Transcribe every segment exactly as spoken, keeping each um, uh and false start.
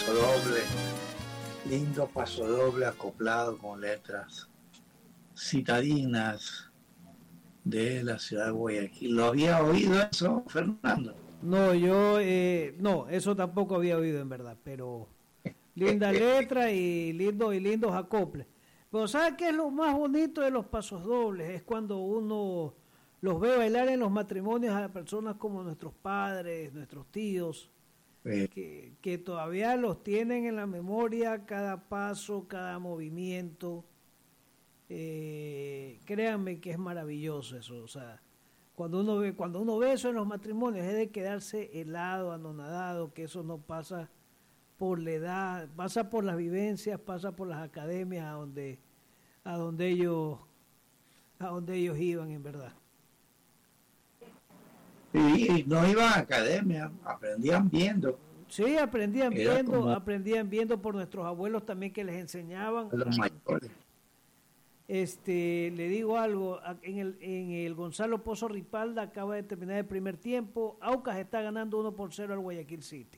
pasodoble, lindo pasodoble acoplado con letras citadinas de la ciudad de Guayaquil. ¿Lo había oído eso, Fernando? No, yo, eh, no, eso tampoco había oído en verdad, pero linda letra y lindo y lindos acoples. Pero ¿sabes qué es lo más bonito de los pasos dobles? Es cuando uno los ve bailar en los matrimonios a personas como nuestros padres, nuestros tíos, Eh, que, que todavía los tienen en la memoria, cada paso, cada movimiento. Eh, créanme que es maravilloso eso, o sea, cuando uno ve, cuando uno ve eso en los matrimonios es de quedarse helado, anonadado, que eso no pasa por la edad, pasa por las vivencias, pasa por las academias a donde, a donde ellos, a donde ellos iban en verdad. y, y no iban a academia, aprendían viendo. Sí, aprendían Era viendo, como aprendían viendo por nuestros abuelos también que les enseñaban. a los mayores. Este, le digo algo, en el, en el Gonzalo Pozo Ripalda acaba de terminar el primer tiempo, Aucas está ganando uno por cero al Guayaquil City.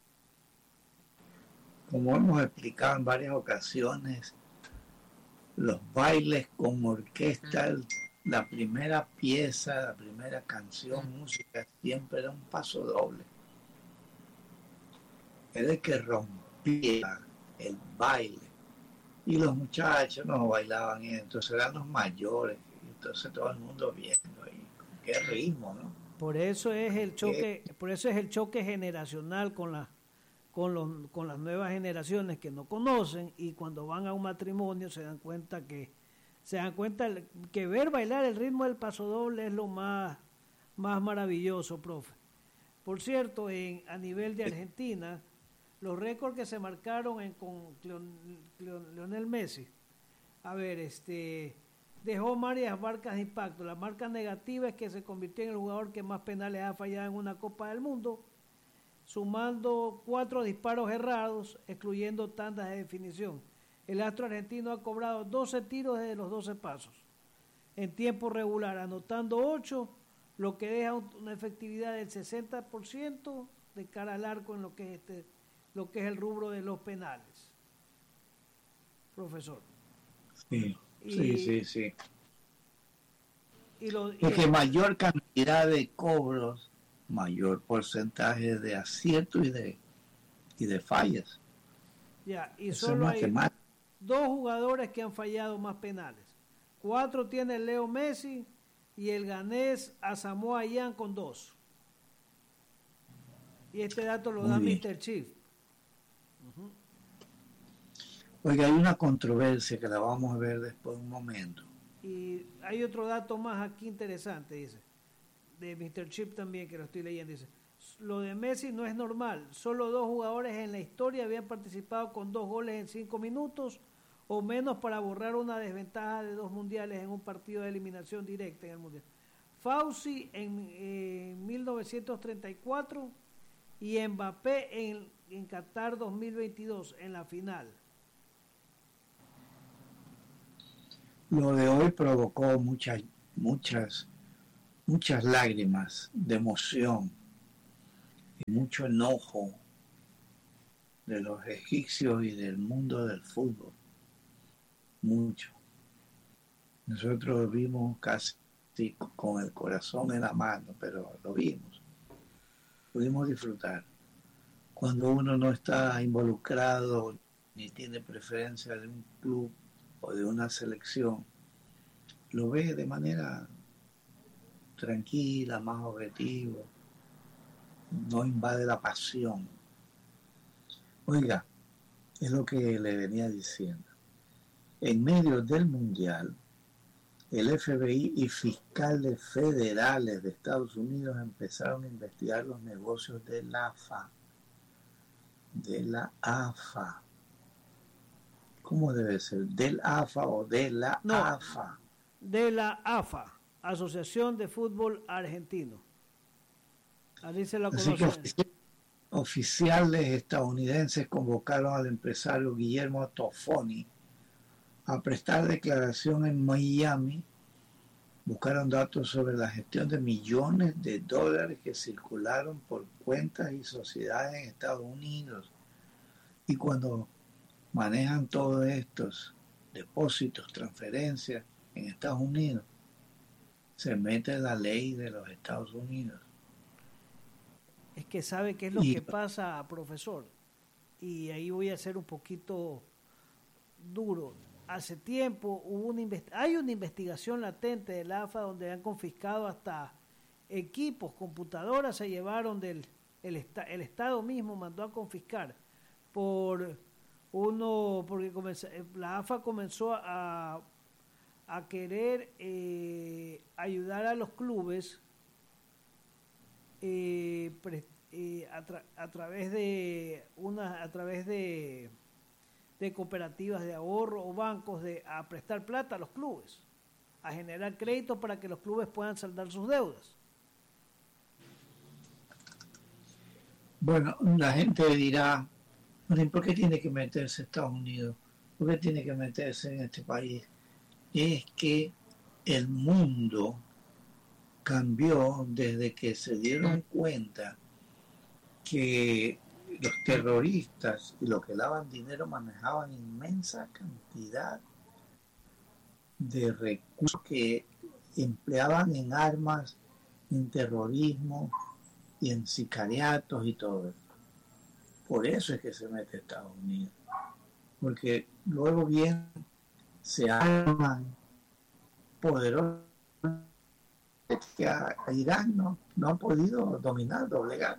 Como hemos explicado en varias ocasiones, los bailes con orquesta, la primera pieza, la primera canción, música, siempre era un paso doble. Era el que rompía el baile. Y los muchachos no bailaban, y entonces eran los mayores, y entonces todo el mundo viendo, y con qué ritmo, ¿no? Por eso es el choque, por eso es el choque generacional con la, con los, con las nuevas generaciones que no conocen, y cuando van a un matrimonio se dan cuenta que se dan cuenta que ver bailar el ritmo del paso doble es lo más, más maravilloso, profe. Por cierto, en, a nivel de Argentina, los récords que se marcaron en, con Lionel Messi, a ver, este dejó varias marcas de impacto. La marca negativa es que se convirtió en el jugador que más penales ha fallado en una Copa del Mundo, sumando cuatro disparos errados, excluyendo tandas de definición. El astro argentino ha cobrado doce tiros desde los doce pasos en tiempo regular, anotando ocho, lo que deja una efectividad del sesenta por ciento de cara al arco en lo que es este lo que es el rubro de los penales, profesor. Sí, y, sí, sí, sí. Y lo, y es que mayor cantidad de cobros, mayor porcentaje de acierto y de y de fallas. Ya, y Eso solo es hay dos jugadores que han fallado más penales. Cuatro tiene Leo Messi y el ganés Asamoah Gyan con dos. Y este dato lo Muy da bien. míster Chief. Uh-huh. Oiga, hay una controversia que la vamos a ver después de un momento. Y hay otro dato más aquí interesante, dice, de míster Chip también, que lo estoy leyendo, dice, lo de Messi no es normal, solo dos jugadores en la historia habían participado con dos goles en cinco minutos o menos para borrar una desventaja de dos mundiales en un partido de eliminación directa en el mundial. Fauci en eh, mil novecientos treinta y cuatro y Mbappé en, en Qatar dos mil veintidós en la final. Lo de hoy provocó muchas, muchas, muchas lágrimas de emoción y mucho enojo de los egipcios y del mundo del fútbol. Mucho. Nosotros vimos casi con el corazón en la mano, pero lo vimos. Pudimos disfrutar. Cuando uno no está involucrado ni tiene preferencia de un club o de una selección, lo ve de manera tranquila, más objetivo, no invade la pasión. Oiga, es lo que le venía diciendo. En medio del mundial, el F B I y fiscales federales de Estados Unidos empezaron a investigar los negocios de la A F A. De la A F A. ¿Cómo debe ser? ¿Del A F A o de la no, A F A? De la A F A, Asociación de Fútbol Argentino. Así se la conoce. Así que oficiales estadounidenses convocaron al empresario Guillermo Toffoni a prestar declaración en Miami. Buscaron datos sobre la gestión de millones de dólares que circularon por cuentas y sociedades en Estados Unidos. Y cuando manejan todos estos depósitos, transferencias en Estados Unidos, se mete la ley de los Estados Unidos. Es que sabe qué es lo y, que pasa, profesor, y ahí voy a ser un poquito duro. Hace tiempo hubo una invest- hay una investigación latente del A F A donde han confiscado hasta equipos, computadoras se llevaron del el, esta, el Estado mismo mandó a confiscar por uno porque comenzó, la A F A comenzó a a querer eh, ayudar a los clubes eh, pre, eh, a, tra, a través de una a través de de cooperativas de ahorro o bancos de a prestar plata a los clubes, a generar créditos para que los clubes puedan saldar sus deudas. Bueno, la gente dirá, ¿por qué tiene que meterse Estados Unidos? ¿Por qué tiene que meterse en este país? Es que el mundo cambió desde que se dieron cuenta que los terroristas y los que lavan dinero manejaban inmensa cantidad de recursos que empleaban en armas, en terrorismo y en sicariatos y todo eso. Por eso es que se mete a Estados Unidos. Porque luego bien se arman poderosos que a, a Irán no, no han podido dominar, doblegar.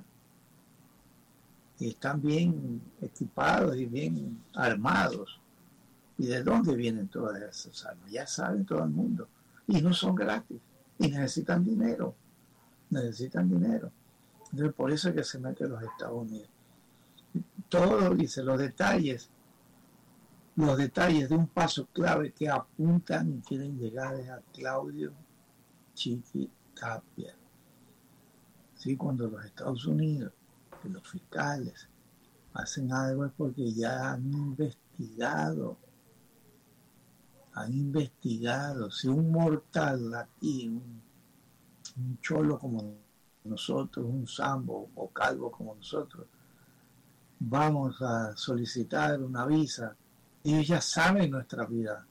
Y están bien equipados y bien armados. ¿Y de dónde vienen todas esas armas? Ya saben todo el mundo. Y no son gratis. Y necesitan dinero. Necesitan dinero. Entonces, por eso es que se meten los Estados Unidos. Todo dice, los detalles, los detalles de un paso clave que apuntan y quieren llegar a Claudio Chiqui Tapia. ¿Sí? Cuando los Estados Unidos, que los fiscales hacen algo es porque ya han investigado, han investigado. Si un mortal aquí, un, un cholo como nosotros, un sambo o calvo como nosotros, vamos a solicitar una visa, ellos ya saben nuestra vida,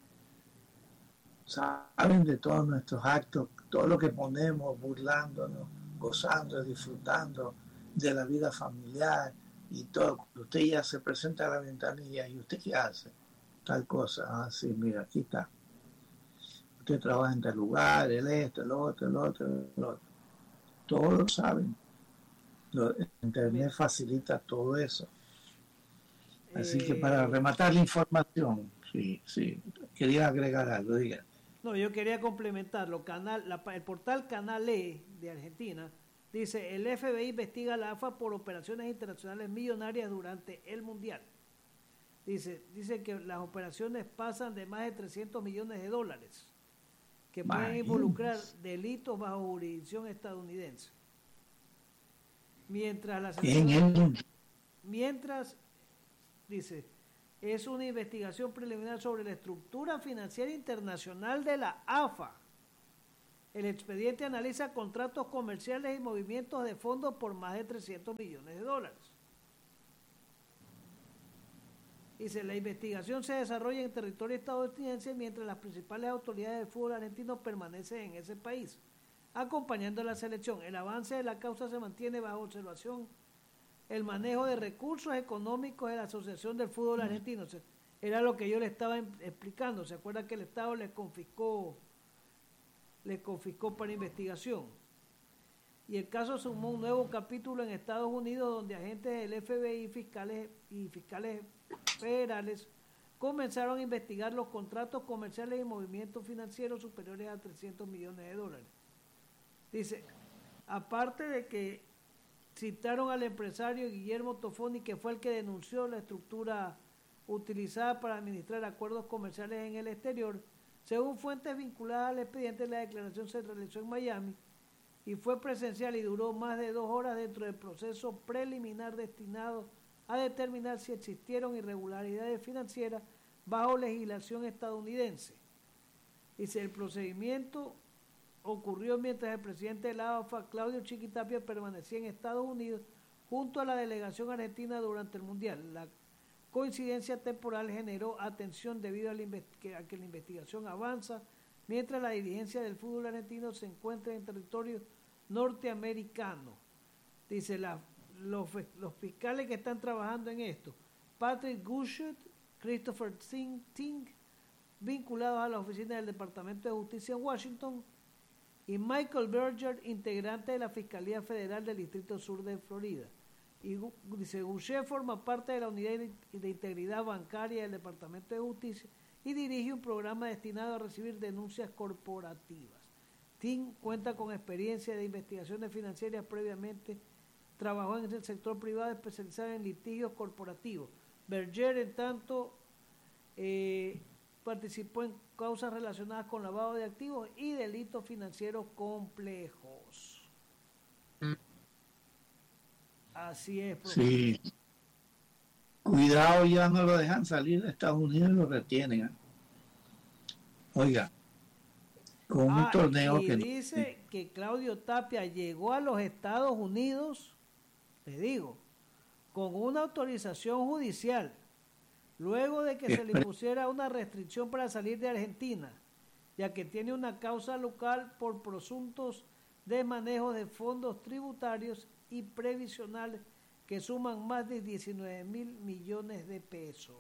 saben de todos nuestros actos, todo lo que ponemos, burlándonos, gozando, disfrutando de la vida familiar y todo. Usted ya se presenta a la ventanilla y ¿usted qué hace? Tal cosa. Ah, sí, mira, aquí está. Usted trabaja en tal lugar, el esto, el otro, el otro, el otro. Todos saben. Lo, Internet facilita todo eso. Así eh, que para rematar la información, sí, sí, quería agregar algo, diga. No, yo quería complementarlo. Canal, la, el portal Canal E de Argentina dice, el F B I investiga a la A F A por operaciones internacionales millonarias durante el Mundial. Dice, dice que las operaciones pasan de más de trescientos millones de dólares, que pueden Imagínate. involucrar delitos bajo jurisdicción estadounidense. Mientras la selección, mientras, dice, es una investigación preliminar sobre la estructura financiera internacional de la A F A. El expediente analiza contratos comerciales y movimientos de fondos por más de trescientos millones de dólares. Dice, la investigación se desarrolla en territorio estadounidense mientras las principales autoridades del fútbol argentino permanecen en ese país, acompañando a la selección. El avance de la causa se mantiene bajo observación. El manejo de recursos económicos de la Asociación del Fútbol Argentino. Era lo que yo le estaba explicando. ¿Se acuerda que el Estado les confiscó, les confiscó para investigación? Y el caso sumó un nuevo capítulo en Estados Unidos donde agentes del F B I fiscales y fiscales federales comenzaron a investigar los contratos comerciales y movimientos financieros superiores a trescientos millones de dólares. Dice, aparte de que citaron al empresario Guillermo Tofoni, que fue el que denunció la estructura utilizada para administrar acuerdos comerciales en el exterior, según fuentes vinculadas al expediente, la declaración se realizó en Miami y fue presencial y duró más de dos horas dentro del proceso preliminar destinado a determinar si existieron irregularidades financieras bajo legislación estadounidense. Dice, el procedimiento ocurrió mientras el presidente de la A F A, Claudio Chiqui Tapia, permanecía en Estados Unidos junto a la delegación argentina durante el Mundial. La, coincidencia temporal generó atención debido a, la inve- a que la investigación avanza, mientras la dirigencia del fútbol argentino se encuentra en territorio norteamericano. Dice, la, los, los fiscales que están trabajando en esto, Patrick Gushut, Christopher Ting, vinculados a la oficina del Departamento de Justicia en Washington, y Michael Berger, integrante de la Fiscalía Federal del Distrito Sur de Florida. Y dice, Goucher forma parte de la Unidad de Integridad Bancaria del Departamento de Justicia y dirige un programa destinado a recibir denuncias corporativas. Ting cuenta con experiencia de investigaciones financieras previamente, trabajó en el sector privado especializado en litigios corporativos. Berger, en tanto, eh, participó en causas relacionadas con lavado de activos y delitos financieros complejos. Así es, profesor. Sí. Cuidado, ya no lo dejan salir de Estados Unidos y lo retienen. ¿eh? Oiga, con ah, un torneo y que dice no... que Claudio Tapia llegó a los Estados Unidos, le digo, con una autorización judicial, luego de que se le impusiera una restricción para salir de Argentina, ya que tiene una causa local por presuntos desmanejos de fondos tributarios y previsionales que suman más de diecinueve mil millones de pesos.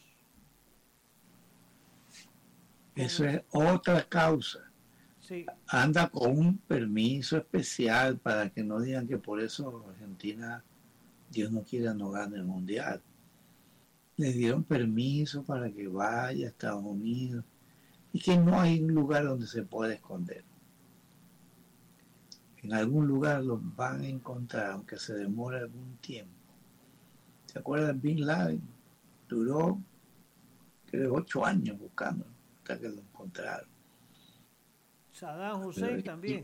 Eso es otra causa. Sí. Anda con un permiso especial para que no digan que por eso Argentina, Dios no quiera, no gane el mundial. Le dieron permiso para que vaya a Estados Unidos y que no hay un lugar donde se pueda esconder. En algún lugar los van a encontrar, aunque se demore algún tiempo. ¿Se acuerdan? Bin Laden duró, creo, ocho años buscando hasta que lo encontraron. Saddam Hussein Pero, también.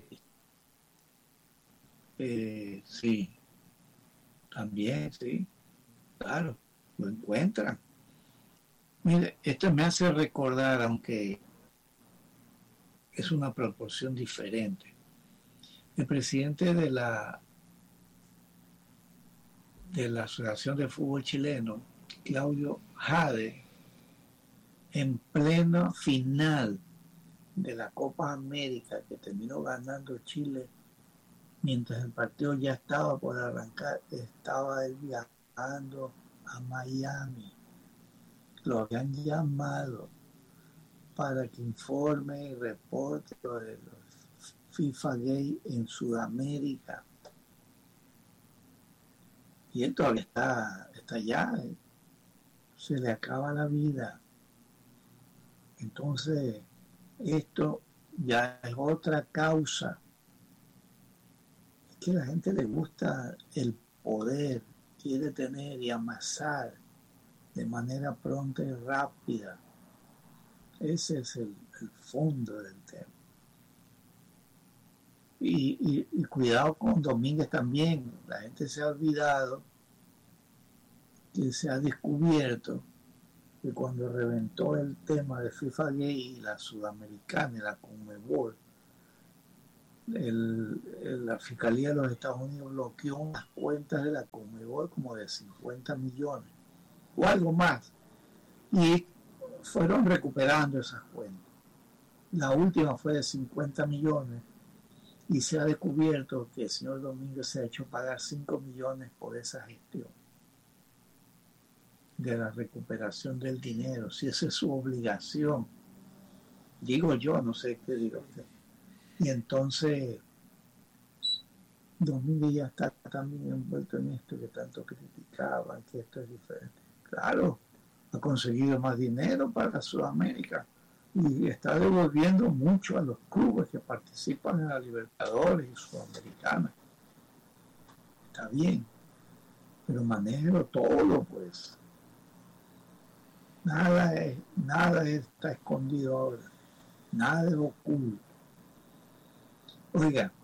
Eh, sí, también, sí, claro, lo encuentran. Mire, esto me hace recordar, aunque es una proporción diferente, el presidente de la de la Asociación de Fútbol Chileno, Claudio Jade, en pleno final de la Copa América que terminó ganando Chile, mientras el partido ya estaba por arrancar, estaba él viajando a Miami. Lo habían llamado para que informe y reporte de los FIFA Gay en Sudamérica. Y él todavía está, está allá, se le acaba la vida. Entonces, esto ya es otra causa. Es que a la gente le gusta el poder, quiere tener y amasar de manera pronta y rápida. Ese es el, el fondo del tema. Y, y, y cuidado con Domínguez también. La gente se ha olvidado que se ha descubierto que cuando reventó el tema de FIFA Gay y la Sudamericana y la Conmebol, el, el, la Fiscalía de los Estados Unidos bloqueó unas cuentas de la Conmebol como de cincuenta millones o algo más, y fueron recuperando esas cuentas. La última fue de cincuenta millones y se ha descubierto que el señor Domínguez se ha hecho pagar cinco millones por esa gestión de la recuperación del dinero, si esa es su obligación. Digo yo, no sé qué diga usted. Y entonces Domínguez ya está también envuelto en esto que tanto criticaban, que esto es diferente. Claro, ha conseguido más dinero para Sudamérica y está devolviendo mucho a los clubes que participan en la Libertadores y Sudamericana. Está bien, pero manéjelo todo, pues. Nada, es, nada está escondido ahora, nada es oculto. Oiga,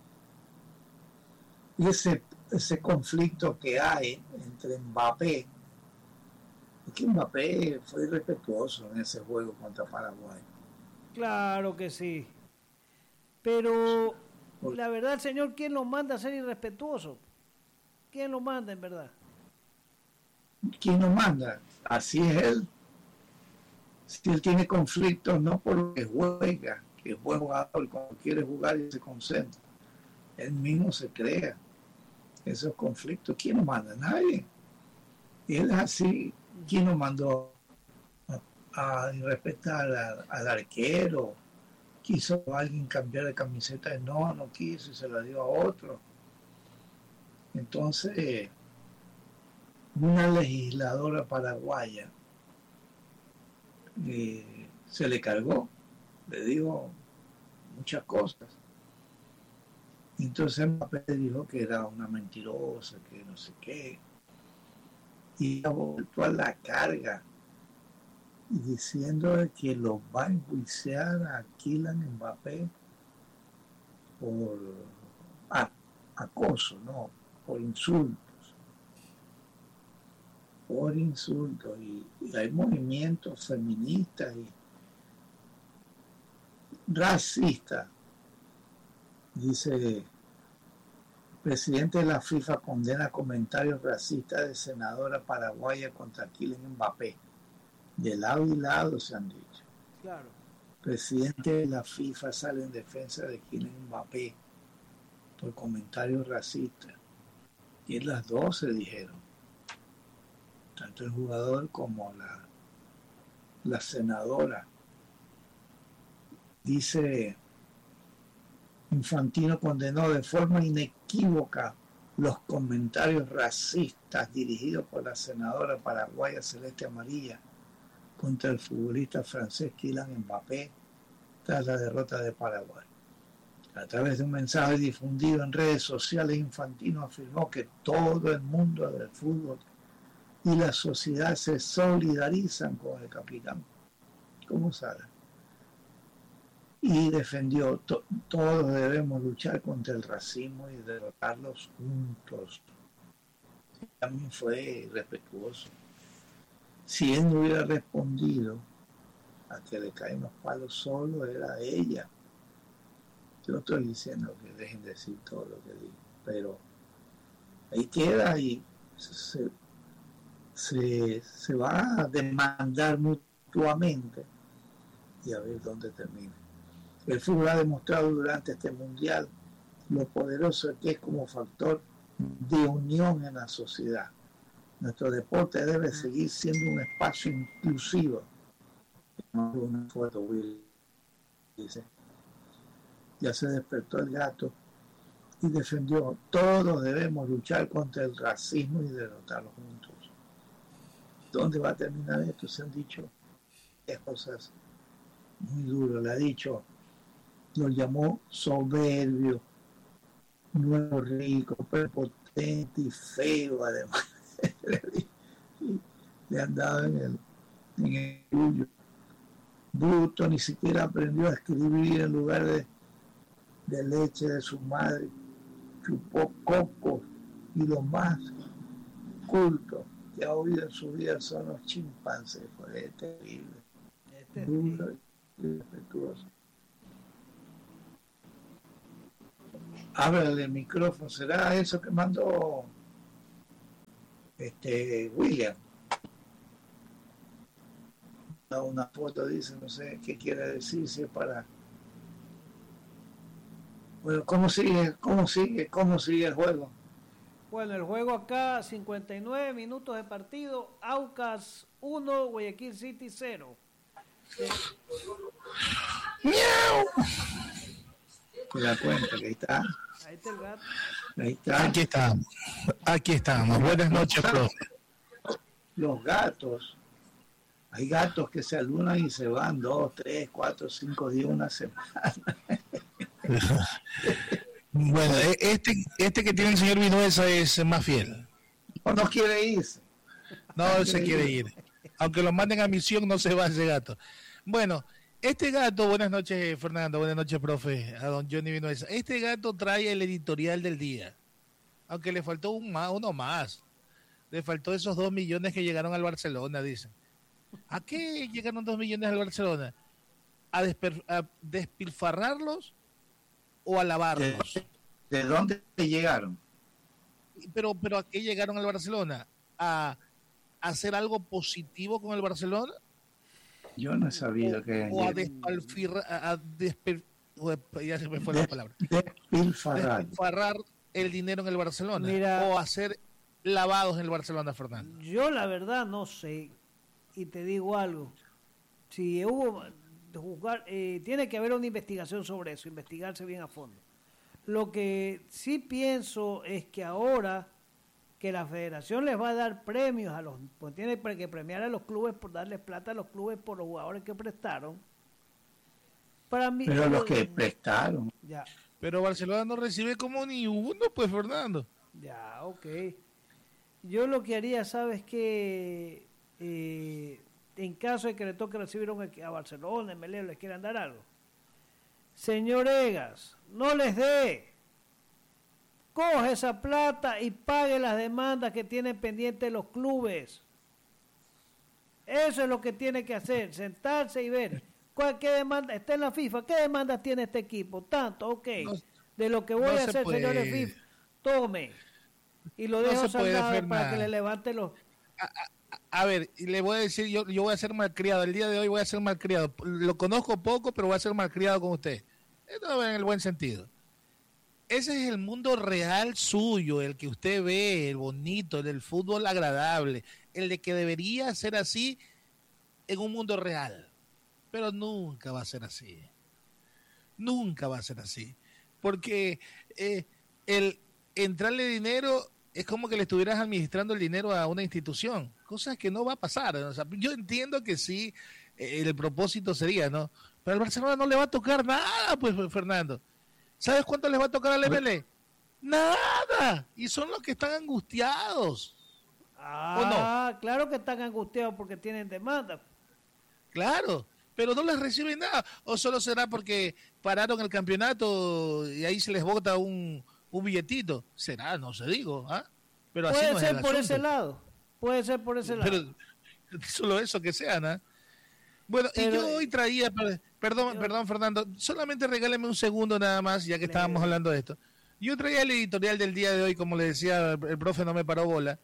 ese, ese conflicto que hay entre Mbappé, es que Mbappé fue irrespetuoso en ese juego contra Paraguay. Claro que sí, pero la verdad, señor, ¿quién lo manda a ser irrespetuoso? ¿Quién lo manda en verdad? ¿Quién lo manda? así es él. Si él tiene conflictos, no porque juega, que es buen jugador, cuando quiere jugar y se concentra, él mismo se crea esos conflictos. ¿Quién lo manda? Nadie. Y él es así. ¿Quién lo mandó a, a respetar al, al arquero? ¿Quiso alguien cambiar de camiseta? No, no quiso y se la dio a otro. Entonces, una legisladora paraguaya eh, se le cargó, le dijo muchas cosas. Entonces Mbappé dijo que era una mentirosa, que no sé qué. Y ella volvió a la carga diciendo que los va a enjuiciar a Kylian Mbappé por ah, acoso, no, por insultos. Por insultos. Y, y hay movimientos feministas y racistas. Dice, el presidente de la FIFA condena comentarios racistas de senadora paraguaya contra Kylian Mbappé. De lado y lado se han dicho. Claro. El presidente de la FIFA sale en defensa de Kylian Mbappé por comentarios racistas. Y en las dos se dijeron. Tanto el jugador como la, la senadora. Dice, Infantino condenó de forma inequívoca los comentarios racistas dirigidos por la senadora paraguaya Celeste Amarilla contra el futbolista francés Kylian Mbappé tras la derrota de Paraguay. A través de un mensaje difundido en redes sociales, Infantino afirmó que todo el mundo del fútbol y la sociedad se solidarizan con el capitán, como Sara. Y defendió, to, todos debemos luchar contra el racismo y derrotarlos juntos. También fue respetuoso. Si él no hubiera respondido a que le caen los palos solo, era ella. Yo estoy diciendo que dejen de decir todo lo que digo, pero ahí queda y se, se, se va a demandar mutuamente y a ver dónde termina. El fútbol ha demostrado durante este mundial lo poderoso que es como factor de unión en la sociedad. Nuestro deporte debe seguir siendo un espacio inclusivo. Una foto, Will, dice. Ya se despertó el gato y defendió, todos debemos luchar contra el racismo y derrotarlo juntos. ¿Dónde va a terminar esto? Se han dicho cosas muy duras. Le ha dicho, lo llamó soberbio, nuevo rico, prepotente y feo además. Le han dado en el, en el orgullo. Bruto, ni siquiera aprendió a escribir en lugar de, de leche de su madre. Chupó coco y lo más culto que ha oído en su vida son los chimpancés. Fue terrible. Es duro y respetuoso. Ábrale el micrófono. ¿Será eso que mandó este William? Una foto, dice, no sé qué quiere decir, si es para... Bueno, ¿cómo sigue? ¿Cómo sigue? ¿Cómo sigue el juego? Bueno, el juego acá, cincuenta y nueve minutos de partido, Aucas uno, Guayaquil City cero. ¡Miau! Te da cuenta que ahí está. Ahí está el gato. Ahí está. Aquí estamos. Aquí estamos. Buenas noches, profe. Los gatos. Hay gatos que se alunan y se van dos, tres, cuatro, cinco días, una semana. Bueno, este, este que tiene el señor Vinuesa es más fiel. No, no quiere irse. No, él se quiere ir. Aunque lo manden a misión, no se va ese gato. Bueno, este gato, buenas noches, Fernando, buenas noches, profe, a don Johnny Vinuesa. Este gato trae el editorial del día. Aunque le faltó un más, uno más. Le faltó esos dos millones que llegaron al Barcelona, dicen. ¿A qué llegaron dos millones al Barcelona? ¿A, desper, a despilfarrarlos o a lavarlos? ¿De, de dónde llegaron? Pero, pero ¿a qué llegaron al Barcelona? A hacer algo positivo con el Barcelona? Yo no he sabido o, que... O a despilfarrar, a, a despe, ya se me fue la palabra. Despilfarrar. Despilfarrar el dinero en el Barcelona. Mira, o hacer lavados en el Barcelona, Fernando. Yo la verdad no sé, y te digo algo. Si hubo... Juzgar, eh, tiene que haber una investigación sobre eso, investigarse bien a fondo. Lo que sí pienso es que ahora que la federación les va a dar premios a los, pues tiene que premiar a los clubes por darles plata a los clubes por los jugadores que prestaron. Para mí, pero los que prestaron. Ya. Pero Barcelona no recibe como ni uno, pues, Fernando. Ya, ok. Yo lo que haría, ¿sabes qué? Eh, en caso de que le toque recibir un, a Barcelona, M L E, les quieran dar algo. Señor Egas, no les dé. Coge esa plata y pague las demandas que tienen pendientes los clubes. Eso es lo que tiene que hacer, sentarse y ver. ¿Cuál, qué demanda? Está en la FIFA. ¿Qué demandas tiene este equipo? Tanto, ok. No, de lo que voy no a hacer, señores FIFA, tome. Y lo dejo no salgado para que le levante los... A, a, a ver, le voy a decir, yo, yo voy a ser malcriado. El día de hoy voy a ser malcriado. Lo conozco poco, pero voy a ser malcriado con usted. Esto en el buen sentido. Ese es el mundo real suyo, el que usted ve, el bonito, el del fútbol agradable, el de que debería ser así en un mundo real. Pero nunca va a ser así. Nunca va a ser así. Porque eh, el entrarle dinero es como que le estuvieras administrando el dinero a una institución, cosas que no va a pasar. O sea, yo entiendo que sí, eh, el propósito sería, ¿no? Pero al Barcelona no le va a tocar nada, pues, Fernando. ¿Sabes cuánto les va a tocar al M L E? Nada. Y son los que están angustiados. Ah, ¿o no? Claro que están angustiados porque tienen demanda. Claro, pero no les reciben nada. ¿O solo será porque pararon el campeonato y ahí se les bota un, un billetito? Será, no se digo. ¿ah? Pero Puede así no ser es el por asunto. ese lado. Puede ser por ese lado. Pero solo eso que sea, ¿no? Bueno, pero, y yo hoy traía, perdón, yo, perdón Fernando, solamente regáleme un segundo nada más, ya que le, estábamos hablando de esto. Yo traía el editorial del día de hoy, como le decía, el profe no me paró bola.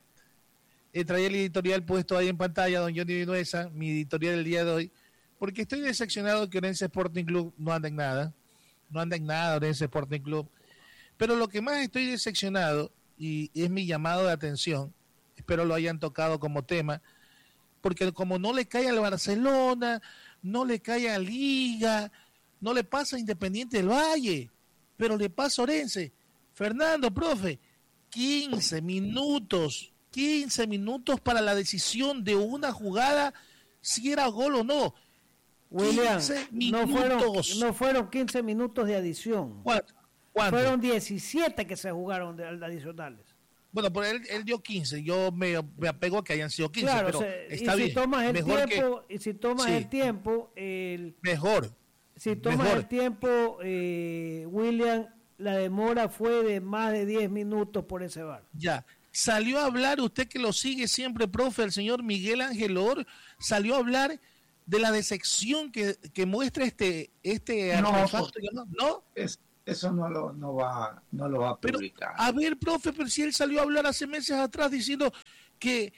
Eh, traía el editorial puesto ahí en pantalla, don Johnny Vinuesa, mi editorial del día de hoy, porque estoy decepcionado que Orense Sporting Club no anda en nada, no anda en nada Orense Sporting Club. Pero lo que más estoy decepcionado, y es mi llamado de atención, espero lo hayan tocado como tema, porque como no le cae al Barcelona, no le cae a Liga, no le pasa a Independiente del Valle, pero le pasa a Orense. Fernando, profe, quince minutos, quince minutos para la decisión de una jugada, si era gol o no. William, no fueron, no fueron quince minutos de adición. ¿Cuánto? ¿Cuánto? Fueron diecisiete que se jugaron de, de adicionales. Bueno, pero él, él dio quince, yo me, me apego a que hayan sido quince, claro, pero o sea, está y bien. Si tomas el mejor tiempo, que, y si tomas sí, el tiempo, el, mejor. Si tomas mejor. el tiempo, eh, William, la demora fue de más de diez minutos por ese bar. Ya, salió a hablar, usted que lo sigue siempre, profe, el señor Miguel Ángel Or, salió a hablar de la decepción que, que muestra este, este no, artefacto, ¿no? ¿No? Es, Eso no lo, no va, no lo va a publicar. Pero, a ver, profe, pero si él salió a hablar hace meses atrás diciendo que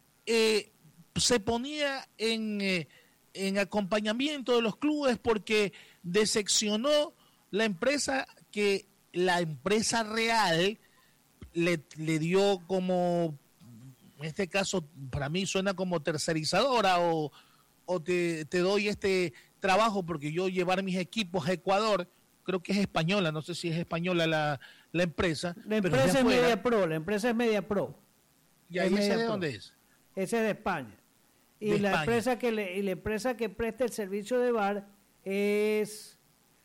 eh, se ponía en, eh, en acompañamiento de los clubes porque decepcionó la empresa que la empresa real le, le dio como, en este caso, para mí suena como tercerizadora o, o te, te doy este trabajo porque yo llevar mis equipos a Ecuador. Creo que es española, no sé si es española la, la empresa. La empresa es afuera, Media Pro, la empresa es Media Pro. ¿Y ahí ese de dónde es? Ese es de España. Y de la España. empresa que le, y la empresa que presta el servicio de bar es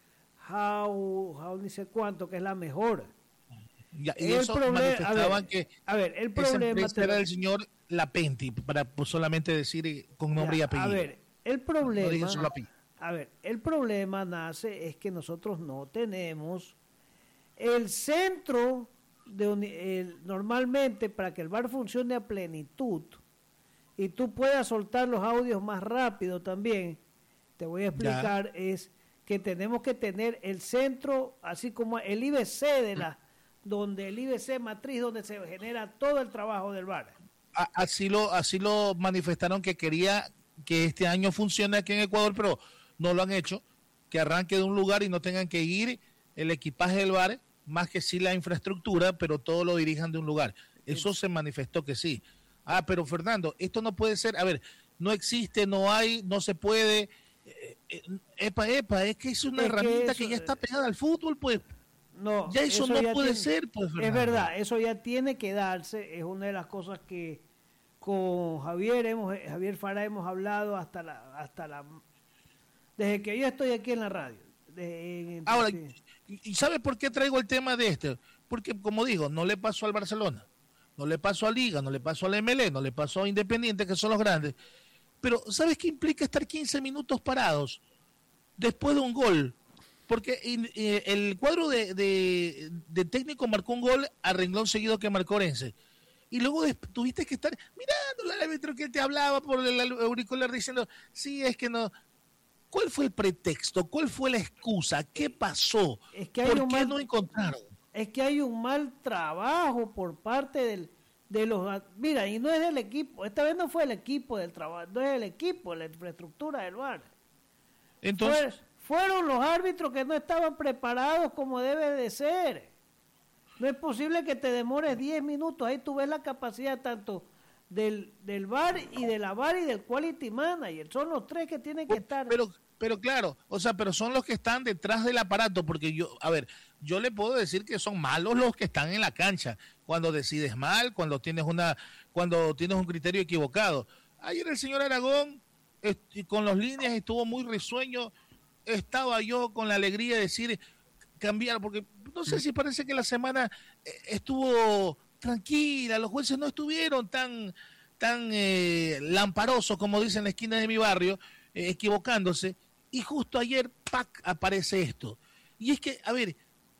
How, how ni sé cuánto, que es la mejor. Ya, y el eso manifestaban a ver, que a ver, el problema esa era el señor Lapenti, para pues, solamente decir con nombre ya, y apellido. A ver, el problema... No A ver, el problema nace es que nosotros no tenemos el centro de el, normalmente para que el bar funcione a plenitud y tú puedas soltar los audios más rápido también. Te voy a explicar ya. Es que tenemos que tener el centro, así como el I B C de la, donde el I B C matriz donde se genera todo el trabajo del bar. a, así lo así lo manifestaron que quería que este año funcione aquí en Ecuador, pero no lo han hecho, que arranque de un lugar y no tengan que ir el equipaje del V A R, más que sí la infraestructura, pero todo lo dirijan de un lugar. Eso se manifestó que sí. Ah, pero Fernando, esto no puede ser, a ver, no existe, no hay, no se puede. Eh, eh, epa, epa, es que es una Es que herramienta eso- que, ya está pegada al fútbol, pues. No, Ya eso no ya puede tiene- ser, pues, Es Fernando. verdad, eso ya tiene que darse, es una de las cosas que con Javier hemos, Javier Fara hemos hablado hasta la, hasta la, desde que yo estoy aquí en la radio. De- en- Ahora, sí. ¿y sabe por qué traigo el tema de este? Porque, como digo, no le pasó al Barcelona, no le pasó a Liga, no le pasó al M L E, no le pasó a Independiente, que son los grandes. Pero, ¿sabes qué implica estar quince minutos parados después de un gol? Porque in- eh, el cuadro de, de, de técnico marcó un gol a renglón seguido que marcó Orense. Y luego des- tuviste que estar mirando al árbitro que te hablaba por el auricular diciendo, sí, es que no. ¿Cuál fue el pretexto? ¿Cuál fue la excusa? ¿Qué pasó? Es que hay ¿Por un qué mal- no encontraron? Es que hay un mal trabajo por parte del, de los... Mira, y no es del equipo, esta vez no fue el equipo del trabajo, no es el equipo, la infraestructura del V A R. Entonces, Pues, fueron los árbitros que no estaban preparados como debe de ser. No es posible que te demores diez minutos. Ahí tú ves la capacidad tanto del, del V A R y de la V A R y del Quality Manager. Son los tres que tienen que estar. pero, pero claro, o sea, pero son los que están detrás del aparato, porque yo, a ver, yo le puedo decir que son malos los que están en la cancha, cuando decides mal, cuando tienes una, cuando tienes un criterio equivocado. Ayer el señor Aragón, est- con los líneas estuvo muy risueño, estaba yo con la alegría de decir cambiar, porque no sé si parece que la semana eh, estuvo tranquila, los jueces no estuvieron tan, tan eh, lamparosos, como dicen en la esquina de mi barrio, eh, equivocándose, y justo ayer, ¡pac!, aparece esto. Y es que, a ver,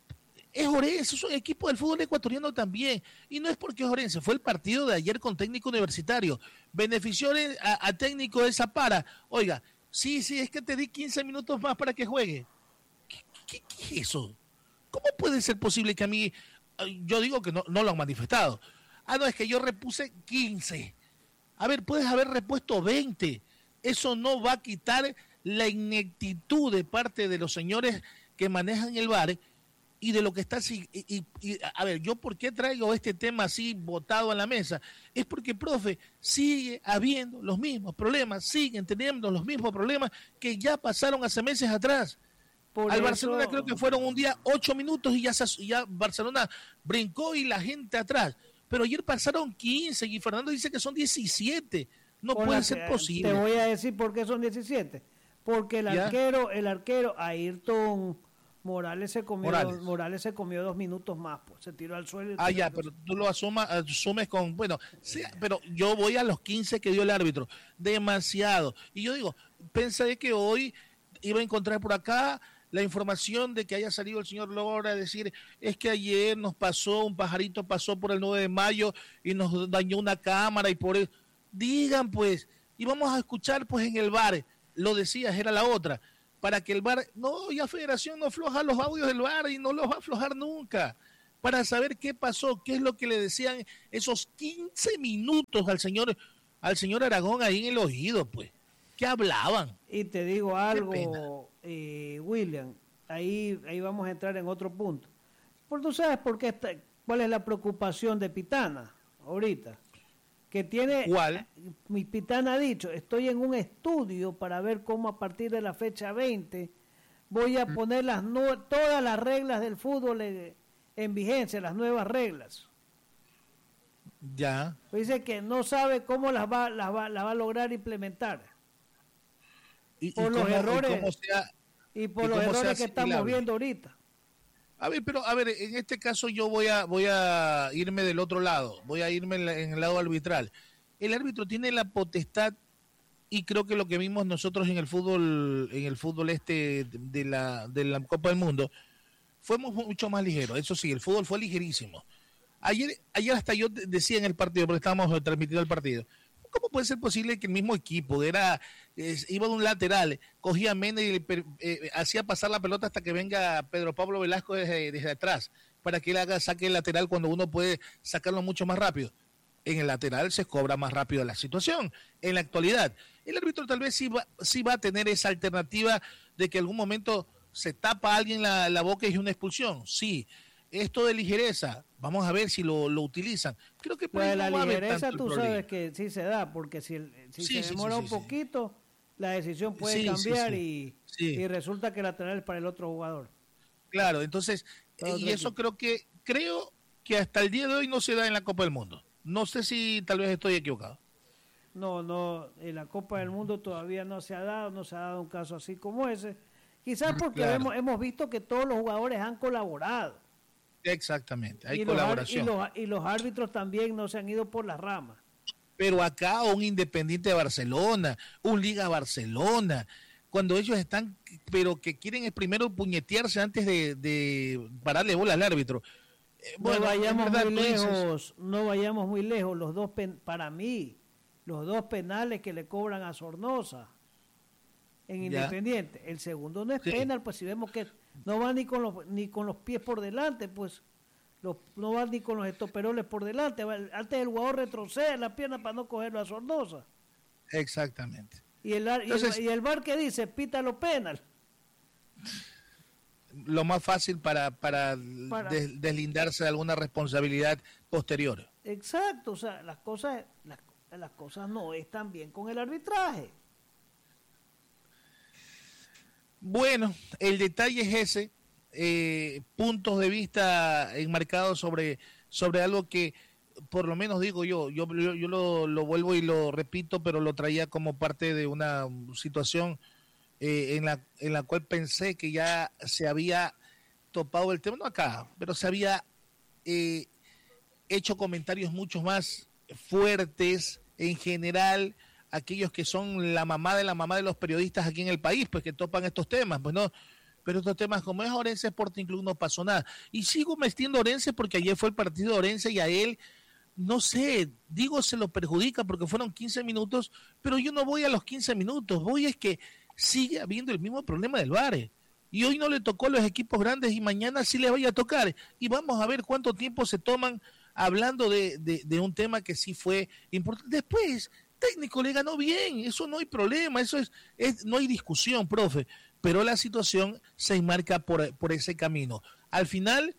es Orense, es un equipo del fútbol ecuatoriano también, y no es porque es Orense, fue el partido de ayer con Técnico Universitario, benefició a, a Técnico de Zapara, oiga, sí, sí, es que te di quince minutos más para que juegue. ¿Qué, qué, qué es eso? ¿Cómo puede ser posible que a mí, yo digo que no, no lo han manifestado? Ah, no, es que yo repuse quince. A ver, puedes haber repuesto veinte. Eso no va a quitar la ineptitud de parte de los señores que manejan el V A R y de lo que está así. Y, y, y, a ver, ¿yo por qué traigo este tema así botado a la mesa? Es porque, profe, sigue habiendo los mismos problemas, siguen teniendo los mismos problemas que ya pasaron hace meses atrás. Por Al eso- Barcelona creo que fueron un día ocho minutos y ya, se- ya Barcelona brincó y la gente atrás. Pero ayer pasaron quince y Fernando dice que son diecisiete. No Con puede la ser que- posible. Te voy a decir por qué son diecisiete. Porque el ¿Ya? arquero, el arquero Ayrton Morales se comió Morales. Dos, Morales se comió dos minutos más, pues se tiró al suelo. y Ah, tiró ya, dos- pero tú lo asuma, asumes con, bueno, sí, pero yo voy a los quince que dio el árbitro, demasiado. Y yo digo, pensé que hoy iba a encontrar por acá la información de que haya salido el señor Lora a decir, es que ayer nos pasó, un pajarito pasó por el nueve de mayo y nos dañó una cámara y por eso. Digan pues, y vamos a escuchar pues en el V A R, lo decías, era la otra, para que el V A R, no, ya Federación no afloja los audios del V A R y no los va a aflojar nunca, para saber qué pasó, qué es lo que le decían esos quince minutos al señor, al señor Aragón ahí en el oído, pues, ¿qué hablaban? Y te digo pena. algo, eh, William, ahí, ahí vamos a entrar en otro punto. Porque tú sabes por qué está, cuál es la preocupación de Pitana ahorita. Que tiene, ¿Cuál? mi Pitana ha dicho, estoy en un estudio para ver cómo a partir de la fecha veinte voy a poner las no, todas las reglas del fútbol en, en vigencia, las nuevas reglas. Ya. Dice que no sabe cómo las va, las va, las va a lograr implementar. Y, Por y los cómo- y errores. cómo sea- Y por ¿Y los cómo se errores que hace estamos asimilable? viendo ahorita. A ver, pero a ver, en este caso yo voy a voy a irme del otro lado, voy a irme en, la- en el lado arbitral. El árbitro tiene la potestad y creo que lo que vimos nosotros en el fútbol en el fútbol este de la de la Copa del Mundo fuimos mucho más ligeros. Eso sí, el fútbol fue ligerísimo. Ayer ayer hasta yo de- decía en el partido, porque estábamos transmitiendo el partido. ¿Cómo puede ser posible que el mismo equipo era eh, iba de un lateral, cogía a Mena y le per- eh, hacía pasar la pelota hasta que venga Pedro Pablo Velasco desde, desde atrás, para que él haga saque el lateral cuando uno puede sacarlo mucho más rápido? en el lateral se cobra más rápido la situación. En la actualidad, el árbitro tal vez sí va, sí va a tener esa alternativa de que en algún momento se tapa a alguien la, la boca y es una expulsión. Sí, esto de ligereza, vamos a ver si lo, lo utilizan. Creo que por pues ahí la no va a haber ligereza tanto tú problema. sabes que sí se da, porque si, el, si Sí, se sí, demora sí, un sí, sí. poquito, la decisión puede Sí, sí, cambiar sí. Y, Sí. y resulta que el lateral es para el otro jugador. Claro, entonces, Para y otro eso equipo. creo que, creo que hasta el día de hoy no se da en la Copa del Mundo. No sé si tal vez estoy equivocado. No, no, en la Copa del Mundo todavía no se ha dado, no se ha dado un caso así como ese. Quizás porque Claro. hemos, hemos visto que todos los jugadores han colaborado. Exactamente, hay y los, ar- colaboración. y, los, y los árbitros también no se han ido por las ramas. Pero acá un Independiente de Barcelona, un Liga Barcelona, cuando ellos están, pero que quieren es primero puñetearse antes de, de pararle bola al árbitro. Eh, No bueno, vayamos en verdad, muy tú dices, lejos, no vayamos muy lejos. Los dos pen- para mí, los dos penales que le cobran a Sornosa en Ya. Independiente. El segundo no es Sí. penal, pues si vemos que no va ni con los ni con los pies por delante, pues los, no va ni con los estoperoles por delante. Va- Antes el jugador retrocede la pierna para no cogerlo a Sornosa. Exactamente. Y el, ar- y el- Entonces- y el VAR que dice, pítalo penal. Lo más fácil para, para, Para- des- deslindarse de alguna responsabilidad posterior. Exacto, o sea, las cosas, las, las cosas no están bien con el arbitraje. Bueno, el detalle es ese, eh, puntos de vista enmarcados sobre, sobre algo que, por lo menos digo yo, yo, yo, yo lo, lo vuelvo y lo repito, pero lo traía como parte de una situación eh, en, la, en la cual pensé que ya se había topado el tema, no acá, pero se había eh, hecho comentarios mucho más fuertes en general, aquellos que son la mamá de la mamá de los periodistas aquí en el país, pues que topan estos temas, pues no, pero estos temas como es Orense Sporting Club no pasó nada. Y sigo metiendo a Orense porque ayer fue el partido de Orense y a él, no sé, digo se lo perjudica porque fueron quince minutos, pero yo no voy a los quince minutos, voy es que sigue habiendo el mismo problema del V A R. Y hoy no le tocó a los equipos grandes y mañana sí les vaya a tocar. Y vamos a ver cuánto tiempo se toman hablando de, de, de un tema que sí fue importante. Después, técnico le ganó bien, eso no hay problema, eso es, es no hay discusión, profe, pero la situación se enmarca por, por ese camino. Al final,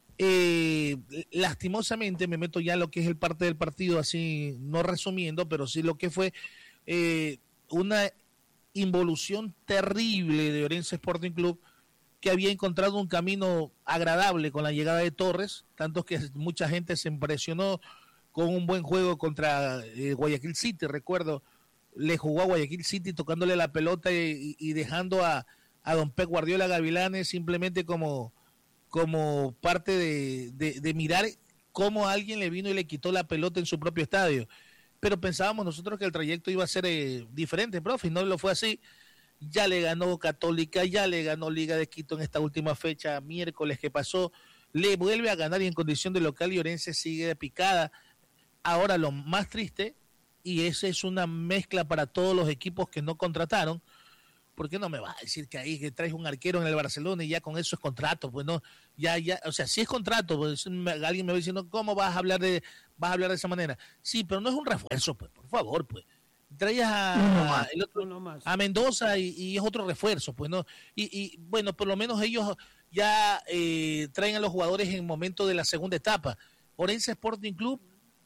eh, lastimosamente, me meto ya en lo que es el parte del partido, así no resumiendo, pero sí lo que fue eh, una involución terrible de Orense Sporting Club, que había encontrado un camino agradable con la llegada de Torres, tanto que mucha gente se impresionó con un buen juego contra eh, Guayaquil City, recuerdo, le jugó a Guayaquil City tocándole la pelota y, y dejando a, a don Pep Guardiola Gavilanes simplemente como, como parte de, de, de mirar cómo alguien le vino y le quitó la pelota en su propio estadio. Pero pensábamos nosotros que el trayecto iba a ser eh, diferente, profe, y no lo fue así. Ya le ganó Católica, ya le ganó Liga de Quito en esta última fecha, miércoles que pasó, le vuelve a ganar y en condición de local y Orense sigue de picada. Ahora lo más triste, y esa es una mezcla para todos los equipos que no contrataron, ¿por qué no me vas a decir que ahí que traes un arquero en el Barcelona y ya con eso es contrato? Pues no, ya, ya, o sea, si es contrato, pues alguien me va diciendo, ¿cómo vas a hablar de, vas a hablar de esa manera? Sí, pero no es un refuerzo, pues, por favor, pues. Traías a, a, el otro, a Mendoza y, y es otro refuerzo, pues no. Y, y bueno, por lo menos ellos ya eh, traen a los jugadores en el momento de la segunda etapa. Orense Sporting Club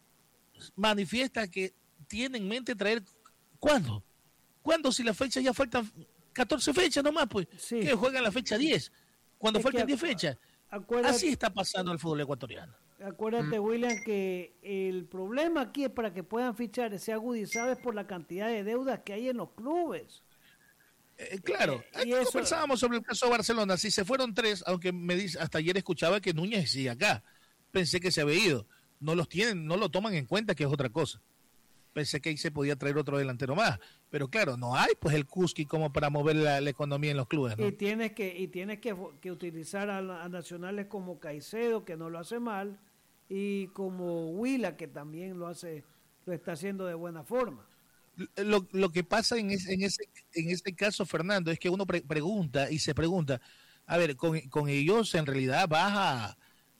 manifiesta que tiene en mente traer, ¿cuándo? ¿Cuándo? Si la fecha ya faltan catorce fechas nomás, pues, sí. Que juegan la fecha diez, cuando es faltan diez fechas. Así está pasando el fútbol ecuatoriano. Acuérdate, mm. William, que el problema aquí es para que puedan fichar ese agudizado es por la cantidad de deudas que hay en los clubes. Eh, claro, eh, y eso... conversábamos sobre el caso de Barcelona, si se fueron tres, aunque me dice, hasta ayer escuchaba que Núñez sigue acá, pensé que se había ido, no los tienen, no lo toman en cuenta, que es otra cosa. Pensé que ahí se podía traer otro delantero más, pero claro, no hay pues el Kuski como para mover la, la economía en los clubes, ¿no? Y tienes que y tienes que, que utilizar a, a nacionales como Caicedo, que no lo hace mal, y como Huila, que también lo hace, lo está haciendo de buena forma. Lo, lo que pasa en ese, en ese en este caso, Fernando, es que uno pre pregunta y se pregunta, a ver, con, con ellos en realidad vas a,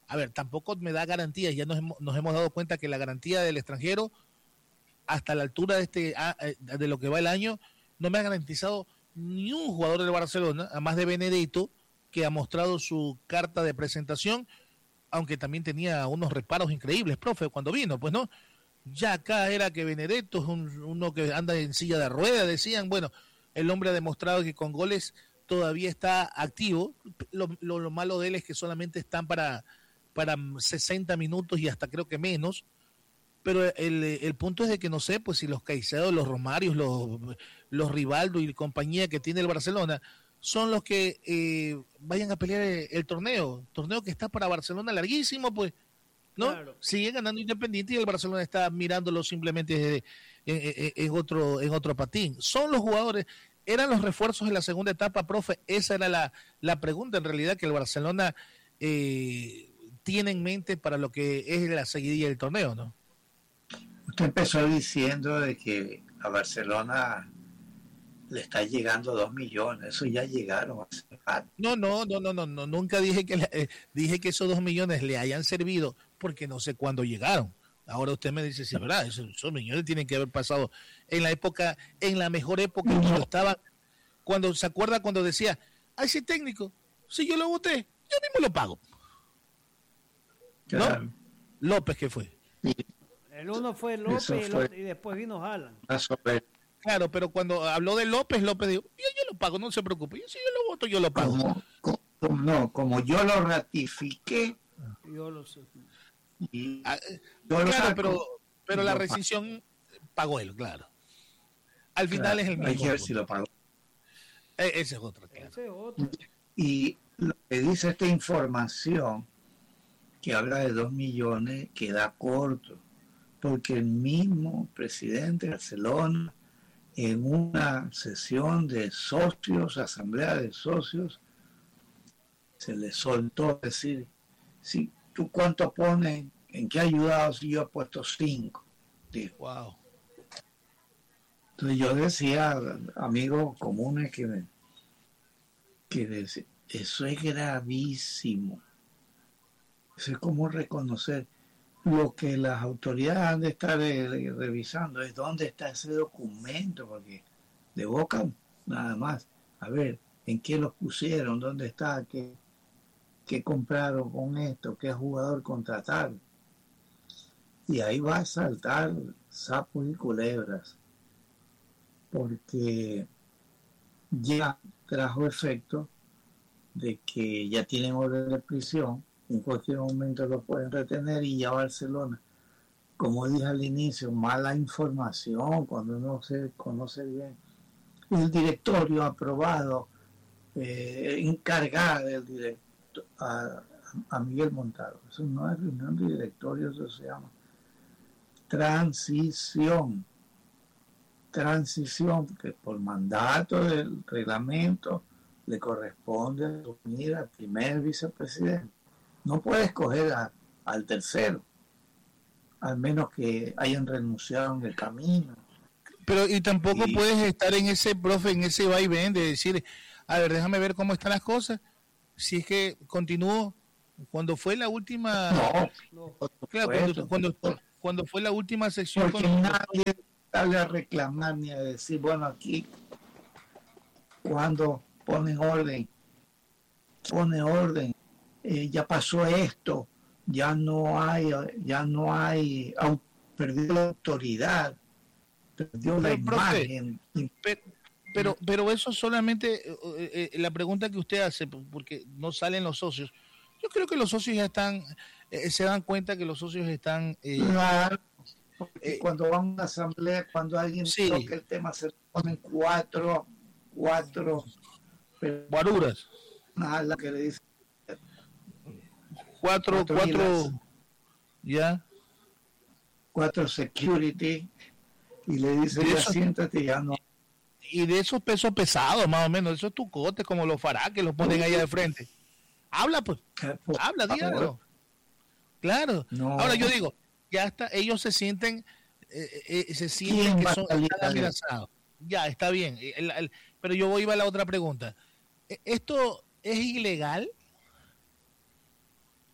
a ver, tampoco me da garantías, ya nos hemos, nos hemos dado cuenta que la garantía del extranjero, hasta la altura de este de lo que va el año, no me ha garantizado ni un jugador del Barcelona, además de Benedetto, que ha mostrado su carta de presentación, aunque también tenía unos reparos increíbles, profe, cuando vino, pues no, ya acá era que Benedetto es un, uno que anda en silla de ruedas, decían, bueno, el hombre ha demostrado que con goles todavía está activo, lo, lo, lo malo de él es que solamente están para, para sesenta minutos y hasta creo que menos, pero el, el punto es de que no sé, pues si los Caicedo, los Romarios, los, los Rivaldo y compañía que tiene el Barcelona son los que eh, vayan a pelear el, el torneo, torneo que está para Barcelona larguísimo, pues, ¿no? Claro. Sigue ganando Independiente y el Barcelona está mirándolo simplemente en, en, en, otro, en otro patín. Son los jugadores, eran los refuerzos en la segunda etapa, profe, esa era la, la pregunta en realidad que el Barcelona eh, tiene en mente para lo que es la seguidilla del torneo, ¿no? Usted empezó diciendo de que a Barcelona le está llegando dos millones, eso ya llegaron. No, no, no, no, no, no, nunca dije que eh, dije que esos dos millones le hayan servido porque no sé cuándo llegaron. Ahora usted me dice, sí, es verdad, esos, esos millones tienen que haber pasado en la época, en la mejor época no. cuando estaba, cuando se acuerda cuando decía, ay, ese técnico, si yo lo voté, yo mismo lo pago. Claro. ¿No? López, ¿qué fue? Sí. El uno fue López fue. Y, otro, y después vino Haaland. Claro, pero cuando habló de López, López dijo, yo, yo lo pago, no se preocupe, yo, si yo lo voto, yo lo pago. Como, como, no, como yo lo ratifiqué. Yo lo sé. Y ah, yo claro, lo pero, pero la rescisión pagó él, claro. Al final claro, es el mismo. Hay que ver si lo pagó. Eh, ese es otro, claro. Ese es otro. Y lo que dice esta información, que habla de dos millones, queda corto. Porque el mismo presidente de Barcelona, en una sesión de socios, asamblea de socios, se le soltó decir, si tú cuánto pones, en qué ha ayudado, si yo he puesto cinco. Dijo. Wow. Entonces yo decía, amigos comunes, que, que decía, eso es gravísimo. Eso es como reconocer. Lo que las autoridades han de estar eh, revisando es dónde está ese documento, porque de boca nada más. A ver, ¿en qué los pusieron? ¿Dónde está? ¿Qué, qué compraron con esto? ¿Qué jugador contrataron? Y ahí va a saltar sapos y culebras, porque ya trajo efecto de que ya tienen orden de prisión. En cualquier momento lo pueden retener y ya Barcelona, como dije al inicio, mala información cuando no se conoce bien. El directorio aprobado, eh, encargar del director a, a Miguel Montaro. Eso no es reunión de directorio, eso se llama transición. Transición, que por mandato del reglamento le corresponde asumir al primer vicepresidente. No puede escoger a, al tercero, al menos que hayan renunciado en el camino. Pero y tampoco y, puedes estar en ese, profe, en ese vaivén de decir, a ver, déjame ver cómo están las cosas. Si es que continúo, cuando fue la última... No, no claro, cuando, cuando, cuando fue la última sección... Porque con... nadie sale a reclamar ni a decir, bueno, aquí, cuando ponen orden, pone orden. Eh, ya pasó esto, ya no hay, ya no hay, perdió la autoridad, perdió pero, la imagen. Pero, pero, pero eso solamente, eh, eh, la pregunta que usted hace, porque no salen los socios, yo creo que los socios ya están, eh, se dan cuenta que los socios están... Eh, claro, porque eh, cuando van a una asamblea, cuando alguien sí. toca el tema, se ponen cuatro, cuatro... guaruras. Nada, que le dice Cuatro, cuatro, cuatro ya. Cuatro security y le dice, ya eso, siéntate, ya no. Y de esos pesos pesados, más o menos, esos tucotes como los fará que los ponen ahí de frente. Habla, pues. Habla, dígalo. Claro. No. Ahora yo digo, ya está, ellos se sienten, eh, eh, se sienten que son amenazados. Ya, está bien. El, el, pero yo voy a la otra pregunta. ¿Esto es ilegal?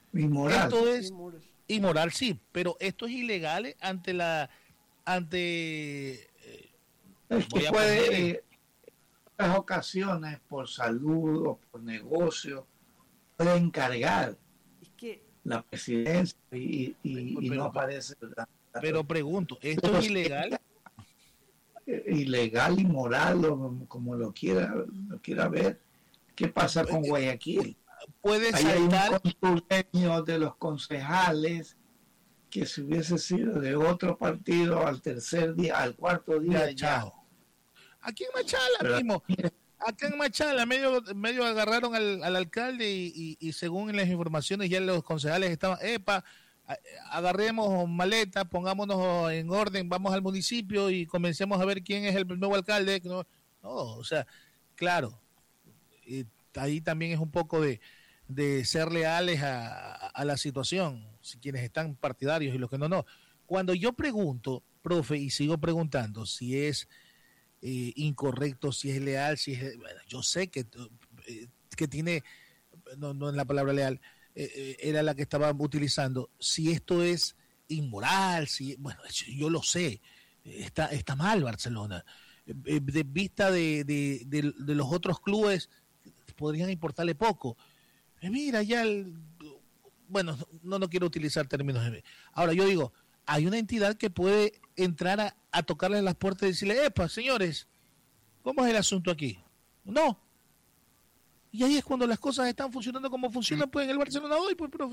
Inmoral. Esto es inmoral, sí, pero esto es ilegal ante la ante eh, es que puede eh, en otras ocasiones por salud o por negocio puede encargar es que, la presidencia y, y, pero, y no aparece. Pero pregunto, ¿esto pero es ilegal? Ilegal, inmoral, o como lo quiera, lo quiera ver. ¿Qué pasa con Guayaquil? Puede saltar. Hay un contulenio de los concejales que si hubiese sido de otro partido al tercer día, al cuarto día ya. ya. Aquí en Machala pero, mismo. Acá en Machala medio, medio agarraron al, al alcalde y, y, y según las informaciones ya los concejales estaban, epa, agarremos maleta, pongámonos en orden, vamos al municipio y comencemos a ver quién es el nuevo alcalde. No, no o sea, claro, y ahí también es un poco de, de ser leales a, a la situación, si quienes están partidarios y los que no, no. Cuando yo pregunto, profe, y sigo preguntando si es eh, incorrecto, si es leal, si es, bueno, yo sé que, eh, que tiene, no, no es la palabra leal, eh, era la que estaba utilizando, si esto es inmoral, si, bueno, yo lo sé, está, está mal Barcelona, eh, de vista de, de, de, de los otros clubes podrían importarle poco. Eh, mira, ya, el, bueno, no, no quiero utilizar términos. Ahora, yo digo, hay una entidad que puede entrar a, a tocarle las puertas y decirle, epa, señores, ¿cómo es el asunto aquí? No. Y ahí es cuando las cosas están funcionando como funcionan pues en el Barcelona hoy, pues, profe.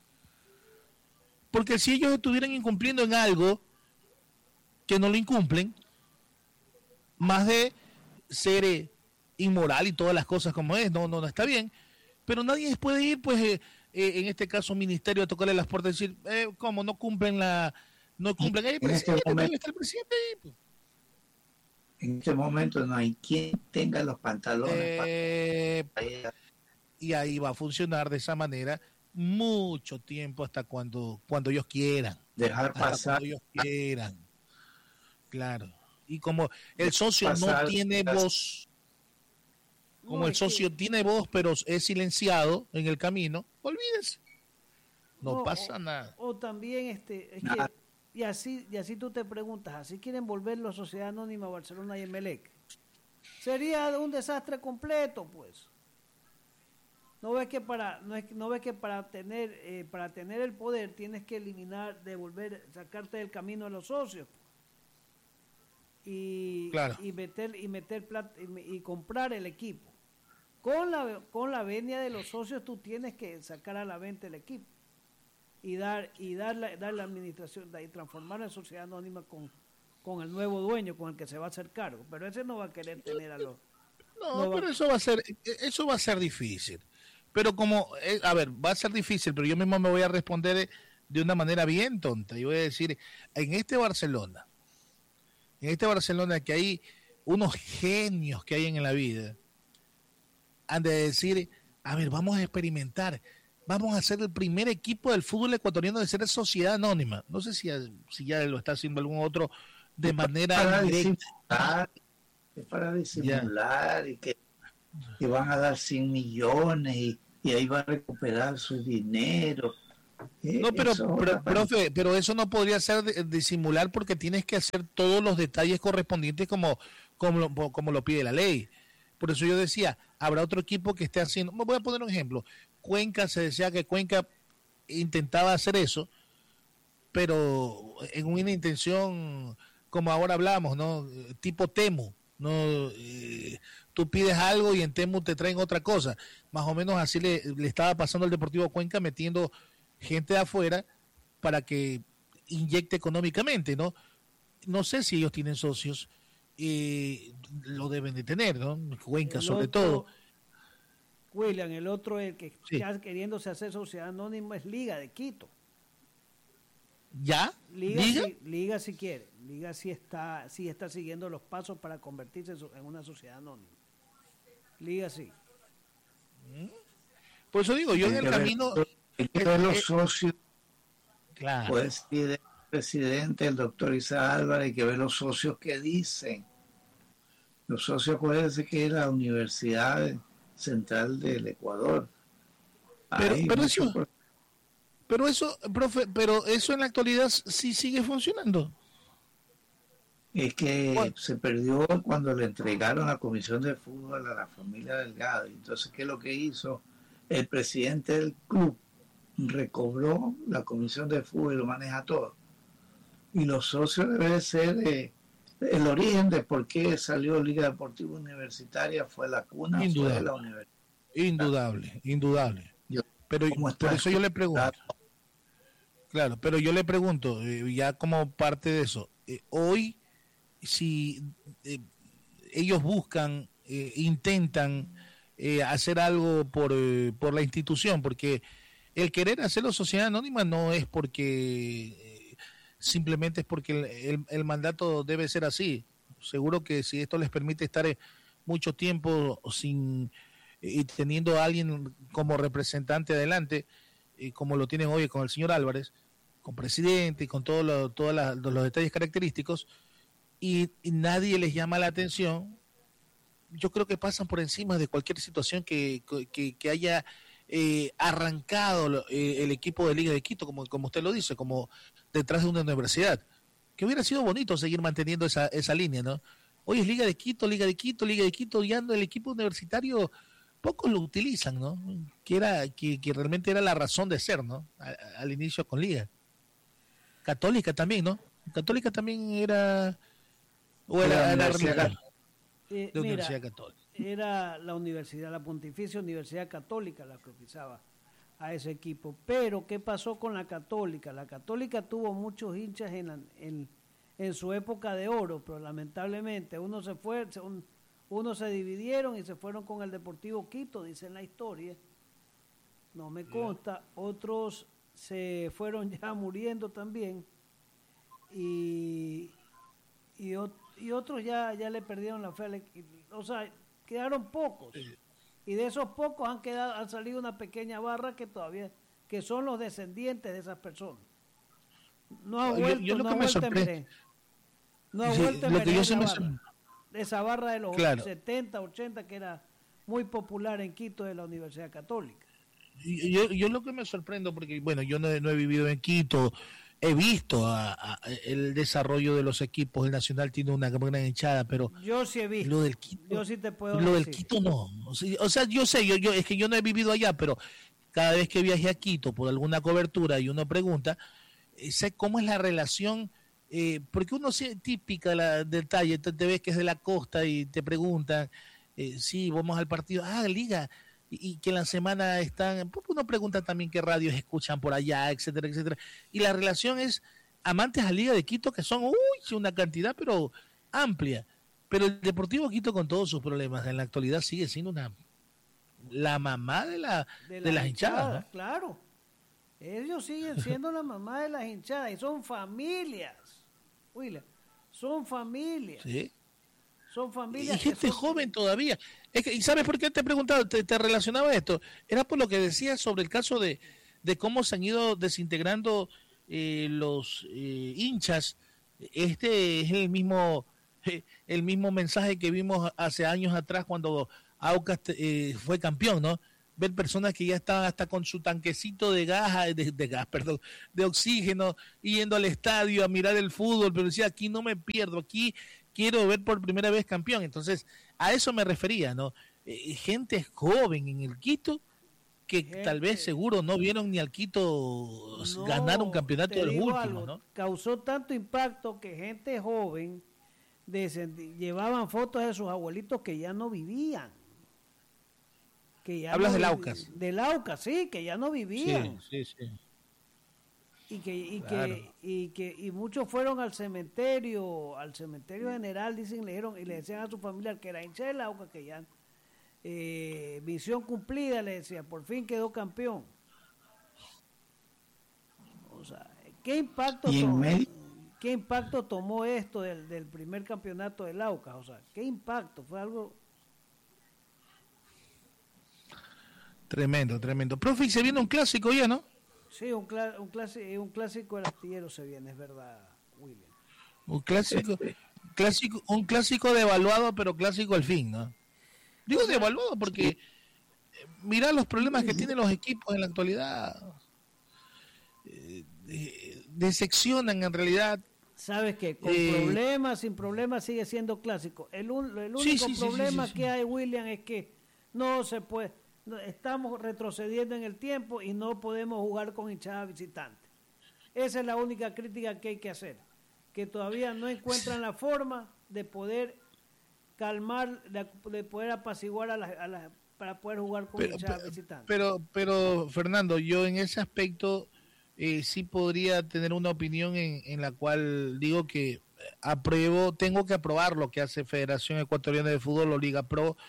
Porque si ellos estuvieran incumpliendo en algo que no lo incumplen, más de ser eh, inmoral y todas las cosas como es, no, no, no está bien, pero nadie puede ir, pues, eh, eh, en este caso, ministerio, a tocarle las puertas y decir, eh, ¿cómo? No cumplen la, no cumplen, ahí, presidente, este momento, está el presidente ahí, pues. En este momento no hay quien tenga los pantalones eh, para... y ahí va a funcionar de esa manera mucho tiempo hasta cuando cuando ellos quieran, dejar hasta pasar cuando ellos quieran, claro, y como el socio pasar, no tiene las... voz, como no, el socio que... tiene voz pero es silenciado en el camino, olvídense, no, no pasa o, nada. O también este es nada. que Y así, y así tú te preguntas, ¿así quieren volverlo Sociedad Anónima Barcelona y Emelec? Sería un desastre completo, pues. No ves que para, no, es, no ves que para tener, eh, para tener el poder tienes que eliminar, devolver, sacarte del camino a los socios y, claro. y meter y meter plata y, y comprar el equipo. Con la con la venia de los socios tú tienes que sacar a la venta el equipo. y dar y dar la, dar la administración y transformar la sociedad anónima con, con el nuevo dueño con el que se va a hacer cargo, pero ese no va a querer tener a los no, no pero va... eso va a ser eso va a ser difícil, pero como eh, a ver, va a ser difícil, pero yo mismo me voy a responder de una manera bien tonta y voy a decir, en este Barcelona en este Barcelona que hay unos genios que hay en la vida, han de decir, a ver, vamos a experimentar, vamos a ser el primer equipo del fútbol ecuatoriano de ser sociedad anónima. No sé si, si ya lo está haciendo algún otro de manera para directa. Disimular, es para disimular yeah. y que, que van a dar cien millones y, y ahí va a recuperar su dinero. Eh, no, pero, pero profe, pero eso no podría ser de, disimular porque tienes que hacer todos los detalles correspondientes como, como, lo, como lo pide la ley. Por eso yo decía, habrá otro equipo que esté haciendo, voy a poner un ejemplo, Cuenca, se decía que Cuenca intentaba hacer eso, pero en una intención, como ahora hablamos, ¿no? Tipo Temu, ¿no? Eh, tú pides algo y en Temu te traen otra cosa. Más o menos así le, le estaba pasando al Deportivo Cuenca, metiendo gente de afuera para que inyecte económicamente, ¿no? No sé si ellos tienen socios, eh, lo deben de tener, ¿no? Cuenca, el sobre otro, todo. William, el otro, el que sí. está queriéndose hacer sociedad anónima es Liga de Quito. ¿Ya? Liga, Liga, si, Liga si quiere. Liga sí está, sí está siguiendo los pasos para convertirse en una sociedad anónima. Liga sí. Por eso digo, yo en el camino... Hay que ver los socios. Claro. Pues el presidente, el doctor Isaac Álvarez, hay que ver los socios que dicen. Los socios, acuérdense que es la Universidad Central del Ecuador. Pero, pero eso, Pero eso, profe, pero eso en la actualidad sí sigue funcionando. Es que Bueno, se perdió cuando le entregaron la comisión de fútbol a la familia Delgado. Entonces, ¿qué es lo que hizo? El presidente del club recobró la comisión de fútbol y lo maneja todo. Y los socios deben ser eh, el origen de por qué salió Liga Deportiva Universitaria, fue la cuna, indudable, fue la universidad. Indudable, indudable. Yo, Pero por eso yo le pregunto. Claro, pero yo le pregunto, eh, ya como parte de eso, eh, hoy, si eh, ellos buscan, eh, intentan eh, hacer algo por, eh, por la institución, porque el querer hacerlo sociedad anónima no es porque, eh, simplemente es porque el, el, el mandato debe ser así. Seguro que si esto les permite estar eh, mucho tiempo sin y teniendo a alguien como representante adelante, y como lo tienen hoy con el señor Álvarez, con presidente y con todos lo, todos la, los detalles característicos, y, y nadie les llama la atención, yo creo que pasan por encima de cualquier situación que, que, que haya eh, arrancado eh, el equipo de Liga de Quito, como, como usted lo dice, como detrás de una universidad. Que hubiera sido bonito seguir manteniendo esa, esa línea, ¿no? Hoy es Liga de Quito, Liga de Quito, Liga de Quito, y ando el equipo universitario, pocos lo utilizan, ¿no? Que era que, que realmente era la razón de ser, ¿no? A, al inicio con Liga. Católica también, ¿no? Católica también era o era, era Universidad, eh, de mira, Universidad Católica. Era la universidad, la Pontificia Universidad Católica la que pisaba a ese equipo. Pero ¿qué pasó con la Católica? La Católica tuvo muchos hinchas en, la, en, en su época de oro, pero lamentablemente uno se fue, un, uno se dividieron y se fueron con el Deportivo Quito, dice en la historia, no me consta, otros se fueron ya muriendo también y, y, y otros ya, ya le perdieron la fe, o sea, quedaron pocos y de esos pocos han quedado, han salido una pequeña barra que todavía, que son los descendientes de esas personas. No ha vuelto, yo, yo no ha vuelto en Meré. No ha sí, vuelto en Meré esa, barra, esa barra de los claro. setenta, ochenta que era muy popular en Quito de la Universidad Católica. Yo, yo lo que me sorprendo, porque bueno, yo no, no he vivido en Quito, he visto a, a, el desarrollo de los equipos, el Nacional tiene una gran hinchada, pero yo sí he visto, lo del Quito, yo sí te puedo lo decir. del Quito no, o sea, yo sé, yo, yo es que yo no he vivido allá, pero cada vez que viajé a Quito por alguna cobertura y uno pregunta, sé cómo es la relación, eh, porque uno sí, típica la detalle, te, te ves que es de la costa y te preguntan, eh, sí, vamos al partido, ah, Liga, y que en la semana están, uno pregunta también qué radios escuchan por allá, etcétera, etcétera, y la relación es amantes a Liga de Quito, que son, uy, una cantidad, pero amplia, pero el Deportivo Quito con todos sus problemas en la actualidad sigue siendo una la mamá de, la, de, la de las hinchadas, hinchada, ¿no? Claro, ellos siguen siendo la mamá de las hinchadas, y son familias, William, son familias. Sí. Son familias. Y gente son... joven todavía. Es que, ¿y sabes por qué te he preguntado? Te, te relacionaba esto. Era por lo que decías sobre el caso de, de cómo se han ido desintegrando eh, los eh, hinchas. Este es el mismo eh, el mismo mensaje que vimos hace años atrás cuando Aucas eh, fue campeón, ¿no? Ver personas que ya estaban hasta con su tanquecito de gas, de, de gas, perdón, de oxígeno, yendo al estadio a mirar el fútbol, pero decía, aquí no me pierdo, aquí quiero ver por primera vez campeón. Entonces, a eso me refería, ¿no? Eh, gente joven en el Quito que gente, tal vez seguro no vieron ni al Quito no, ganar un campeonato de los últimos, algo, ¿no? Causó tanto impacto que gente joven descend- llevaban fotos de sus abuelitos que ya no vivían. Que ya Hablas no del vi- Aucas. Del Aucas, sí, que ya no vivían. Sí, sí, sí. Y que y Claro. que y que y muchos fueron al cementerio al cementerio general, dicen, le dijeron y le decían a su familiar que era hincha del Aucas, que ya eh, misión cumplida, le decía, por fin quedó campeón. O sea, ¿qué impacto Y en tomó, medio- qué impacto tomó esto del, del primer campeonato del Aucas? O sea, ¿qué impacto? Fue algo. Tremendo, tremendo. Profe, y se viene un clásico ya, ¿no? Sí, un, cla- un, clasi- un clásico del astillero se viene, es verdad, William. Un clásico, clásico, un clásico devaluado, pero clásico al fin, ¿no? Digo devaluado porque eh, mira los problemas que tienen los equipos en la actualidad. eh, diseccionan en realidad. Sabes que con eh, problemas, sin problemas sigue siendo clásico. El, un, el único sí, sí, problema sí, sí, sí, que sí. hay, William, es que no se puede, no, estamos retrocediendo en el tiempo y no podemos jugar con hinchada visitante. Esa es la única crítica que hay que hacer, que todavía no encuentran la forma de poder calmar, de, de poder apaciguar a las, a las, para poder jugar con Pero, hinchada pero, visitante. pero, pero, Fernando, yo en ese aspecto eh, sí podría tener una opinión en, en la cual digo que apruebo, tengo que aprobar lo que hace Federación Ecuatoriana de Fútbol o Liga Pro,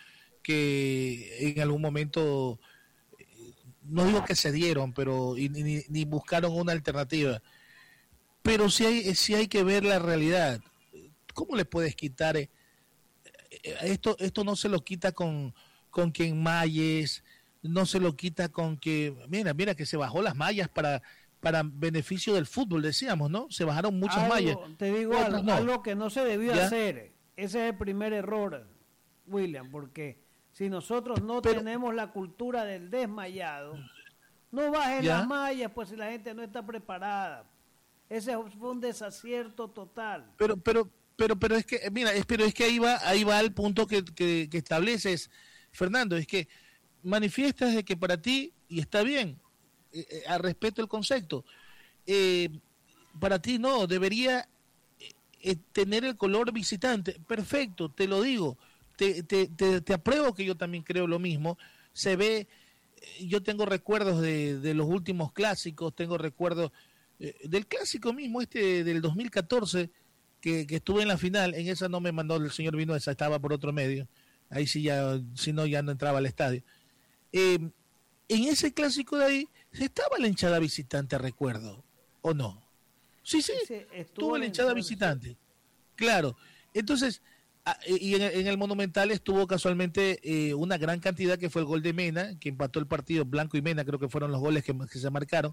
que en algún momento, no digo que se dieron, pero y, ni, ni buscaron una alternativa. Pero sí hay, sí hay que ver la realidad. ¿Cómo le puedes quitar? Eh, esto, esto no se lo quita con, con que en Mayes, no se lo quita con que, mira, mira que se bajó las mallas para, para beneficio del fútbol, decíamos, ¿no? Se bajaron muchas algo, mallas. Te digo algo, no. algo que no se debió ¿Ya? hacer. Ese es el primer error, William, porque si nosotros no Pero, tenemos la cultura del desmayado, no bajen ¿ya? las mallas, pues si la gente no está preparada. Ese fue un desacierto total. Pero, pero, pero, pero es que, mira, es, pero es que ahí va, ahí va el punto que, que, que estableces, Fernando, es que manifiestas de que para ti, y está bien, eh, eh, al respeto el concepto, eh, para ti no, debería eh, tener el color visitante. Perfecto, te lo digo, te, te, te, te apruebo que yo también creo lo mismo. Se ve, eh, yo tengo recuerdos de, de los últimos clásicos, tengo recuerdos eh, del clásico mismo, este del dos mil catorce, que, que estuve en la final. En esa no me mandó el señor Vinuesa, estaba por otro medio. Ahí sí ya, si no, ya no entraba al estadio. Eh, en ese clásico de ahí, estaba la hinchada visitante, recuerdo, ¿o no? Sí, sí, Sí, estuvo estuvo la la hinchada hinchada visitante. Claro. Entonces, ah, y en, en el Monumental estuvo casualmente eh, una gran cantidad, que fue el gol de Mena, que empató el partido. Blanco y Mena, creo que fueron los goles que, que se marcaron.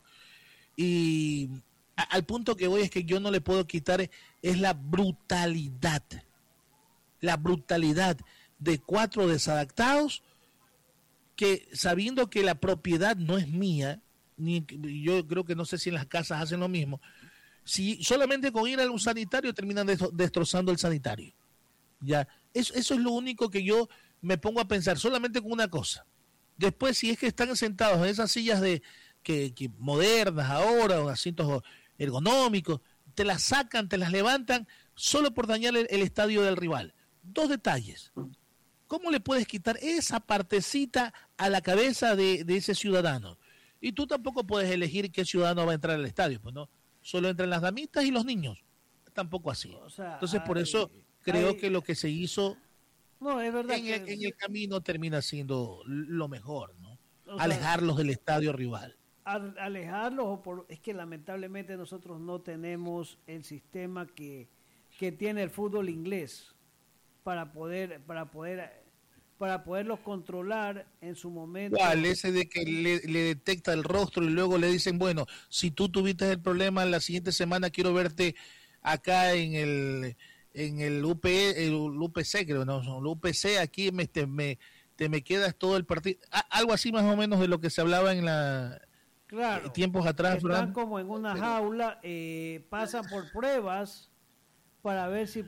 Y a, al punto que voy es que yo no le puedo quitar, es la brutalidad. La brutalidad de cuatro desadaptados que, sabiendo que la propiedad no es mía, ni yo creo que no sé si en las casas hacen lo mismo, si solamente con ir a un sanitario terminan destrozando el sanitario. Ya, eso, eso es lo único que yo me pongo a pensar, solamente con una cosa. Después, si es que están sentados en esas sillas de que, que modernas ahora, o asientos ergonómicos, te las sacan, te las levantan solo por dañar el, el estadio del rival. Dos detalles. ¿Cómo le puedes quitar esa partecita a la cabeza de, de ese ciudadano? Y tú tampoco puedes elegir qué ciudadano va a entrar al estadio, pues no. Solo entran las damitas y los niños. Tampoco así. O sea, Entonces, por hay, eso creo hay, que lo que se hizo no, es verdad en, que el, en el camino termina siendo lo mejor, ¿no? O Alejarlos sea, del estadio rival. Alejarlos, o por, es que lamentablemente nosotros no tenemos el sistema que, que tiene el fútbol inglés para poder para poder para poderlos controlar en su momento. ¿Cuál? Ese de que le, le detecta el rostro y luego le dicen, bueno, si tú tuviste el problema la siguiente semana quiero verte acá en el en el U P, el U P C, creo, no, el U P C, aquí me, te, me, te me quedas todo el partido. Ah, algo así más o menos de lo que se hablaba en la claro, eh, tiempos atrás. Están ¿verdad? como en una Pero, jaula, eh, pasan por pruebas para ver si